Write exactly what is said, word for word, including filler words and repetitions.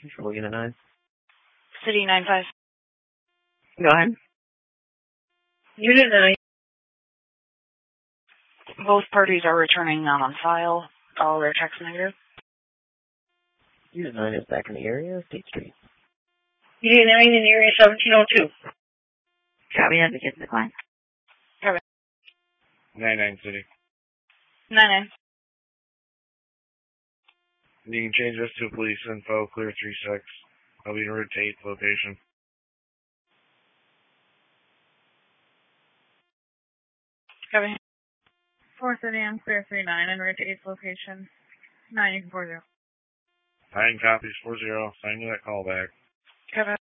Control Unit nine. City nine five. Go ahead. Unit nine. Both parties are returning not on file. All their checks negative. Unit nine is back in the area, State Street. Unit nine in area seventeen oh two. Copy, advocate decline. Copy. nine nine City. nine nine. You can change this to police info, clear three six. I'll be in route to eighth location. Copy. four City, I'm clear three nine, en route to eighth location. nine, you can four zero. nine copies, four zero. Sign you that call back. Copy.